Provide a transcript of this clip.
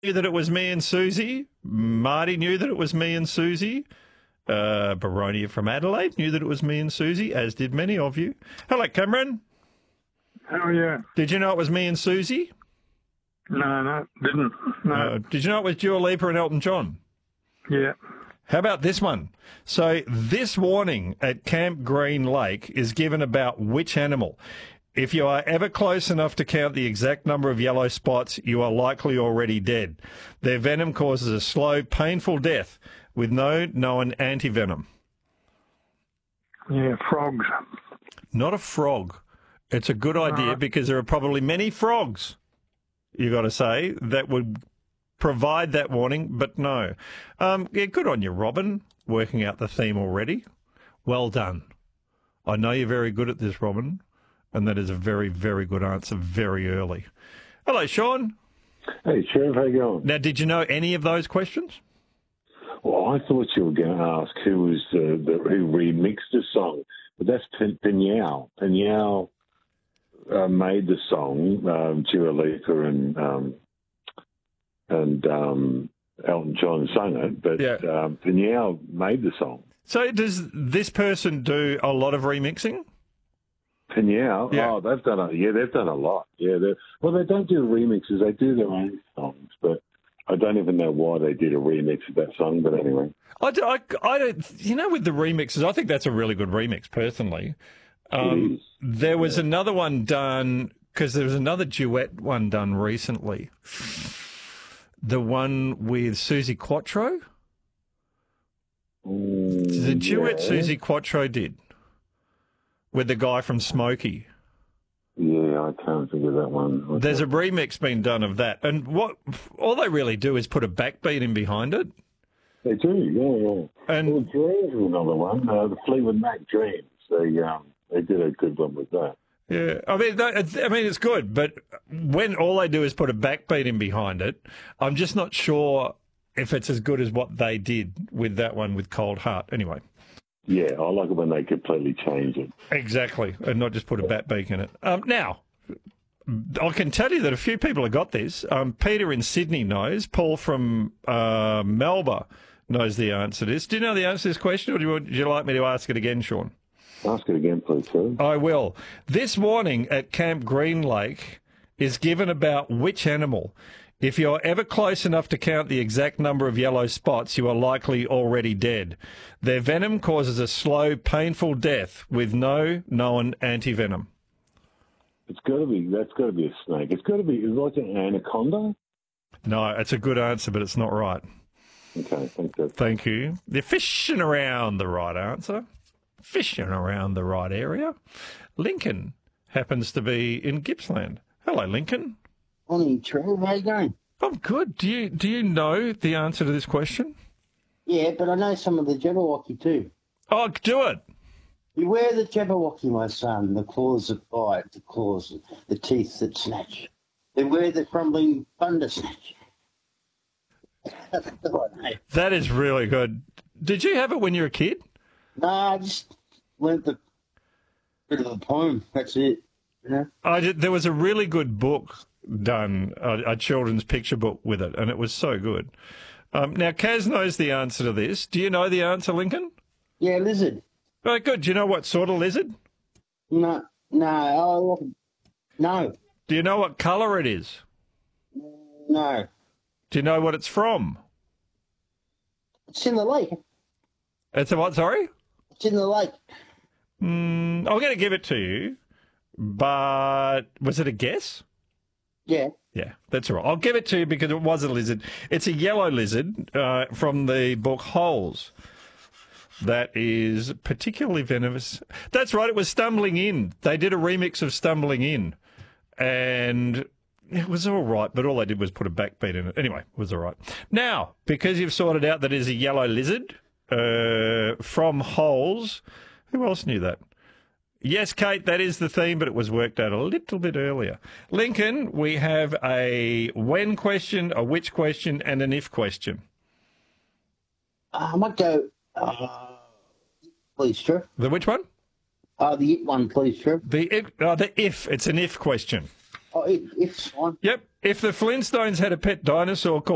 Knew that it was me and Susie. Marty knew that it was me and Susie. Baronia from Adelaide knew that it was me and Susie, as did many of you. Hello, Cameron. How are you? Did you know it was me and Susie? No, didn't. No. Did you know it was Dua Lipa and Elton John? Yeah. How about this one? So this warning at Camp Green Lake is given about which animal? If you are ever close enough to count the exact number of yellow spots, you are likely already dead. Their venom causes a slow, painful death with no known antivenom. Yeah, frogs. Not a frog. It's a good idea because there are probably many frogs, you got to say, that would provide that warning, but no. Yeah, good on you, Robin, working out the theme already. Well done. I know you're very good at this, Robin, and that is a very, very good answer very early. Hello, Sean. Hey, Sheriff, how you going? Now, did you know any of those questions? Well, I thought you were going to ask who remixed the song, but that's Pinyao. Pinyao made the song. Dua Lipa and Elton John sung it, but Pinyao made the song. So does this person do a lot of remixing? Pinyao? Yeah. Oh, they've done a lot. Yeah, they don't do remixes. They do their own songs, but I don't even know why they did a remix of that song. But anyway, I don't. You know, with the remixes, I think that's a really good remix, personally. There was another one done because there was another duet one done recently. The one with Suzi Quatro. The duet Suzi Quatro did with the guy from Smokey. Yeah, I can't think of that one. There's a remix being done of that, and all they really do is put a backbeat in behind it. They do, yeah. And well, Dreams is another one. The Fleetwood Mac Dreams. They did a good one with that. Yeah, I mean it's good, but when all they do is put a backbeat in behind it, I'm just not sure if it's as good as what they did with that one with Cold Heart. Anyway. Yeah, I like it when they completely change it. Exactly, and not just put a backbeat in it. Now, I can tell you that a few people have got this. Peter in Sydney knows. Paul from Melbourne knows the answer to this. Do you know the answer to this question, or would you like me to ask it again, Sean? Ask it again, please, sir. I will. This warning at Camp Green Lake is given about which animal? If you're ever close enough to count the exact number of yellow spots, you are likely already dead. Their venom causes a slow, painful death with no known antivenom. That's got to be a snake. It's like an anaconda? No, it's a good answer, but it's not right. Okay, thank you. Thank you. They're fishing around the right answer. Fishing around the right area. Lincoln happens to be in Gippsland. Hello, Lincoln. Morning, Trevor. How you going? I'm good. Do you know the answer to this question? Yeah, but I know some of the Jabberwocky too. Oh, do it. Beware the Jabberwocky, my son, the claws that bite, the teeth that snatch. Beware the crumbling thunder snatch. That is really good. Did you have it when you were a kid? No, I just learned the bit of the poem. That's it. You know? There was a really good book done, a children's picture book with it, and it was so good. Now, Kaz knows the answer to this. Do you know the answer, Lincoln? Yeah, lizard. Right, good. Do you know what sort of lizard? No. Do you know what colour it is? No. Do you know what it's from? It's in the lake. It's a what, sorry? It's in the lake. I'm going to give it to you, but was it a guess? Yeah. Yeah, that's all right. I'll give it to you because it was a lizard. It's a yellow lizard from the book Holes. That is particularly venomous. That's right, it was Stumbling In. They did a remix of Stumbling In, and it was all right, but all they did was put a backbeat in it. Anyway, it was all right. Now, because you've sorted out that it is a yellow lizard from Holes, who else knew that? Yes, Kate, that is the theme, but it was worked out a little bit earlier. Lincoln, we have a when question, a which question, and an if question. I might go, please, Trev. The which one? The it one, please, Trev. The if. It's an if question. Oh, if's fine. Yep. If the Flintstones had a pet dinosaur called